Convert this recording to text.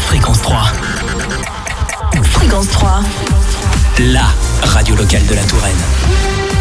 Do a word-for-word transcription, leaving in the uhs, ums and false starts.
Fréquence trois. Fréquence trois. La radio locale de la Touraine.